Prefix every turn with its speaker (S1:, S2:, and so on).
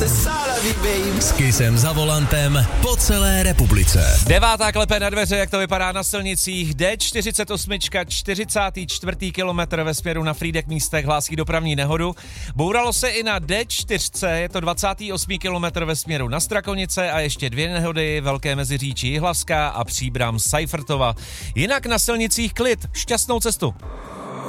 S1: S Kissem za volantem po celé republice.
S2: 9. klepe na dveře, jak to vypadá na silnicích. D48, 44. kilometr ve směru na Frýdek Místek, hlásí dopravní nehodu. Bouralo se i na D4, je to 28. kilometr ve směru na Strakonice a ještě 2 nehody, Velké Meziříčí Jihlavská a Příbram Seifertova. Jinak na silnicích klid, šťastnou cestu.